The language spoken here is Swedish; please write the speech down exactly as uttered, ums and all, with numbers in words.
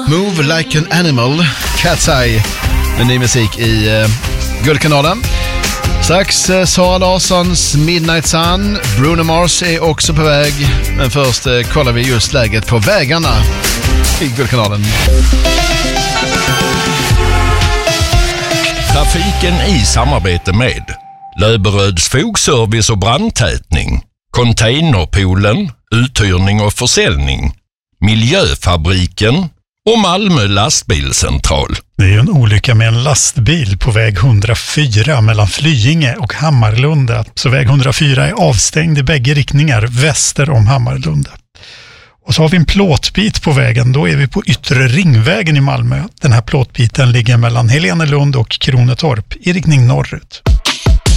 Move Like an Animal, Cat's Eye, med ny musik i uh, Guldkanalen. Strax uh, Sara Larssons Midnight Sun. Bruno Mars är också på väg. Men först uh, kollar vi just läget på vägarna i Guldkanalen. Trafiken i samarbete med Löberöds fogservice och brandtätning, Containerpoolen, uthyrning och försäljning, Miljöfabriken och Malmö lastbilscentral. Det är ju en olycka med en lastbil på väg hundrafyra mellan Flyinge och Hammarlunda. Så väg hundrafyra är avstängd i bägge riktningar väster om Hammarlunda. Och så har vi en plåtbit på vägen, då är vi på Yttre Ringvägen i Malmö. Den här plåtbiten ligger mellan Helenelund och Kronetorp i riktning norrut.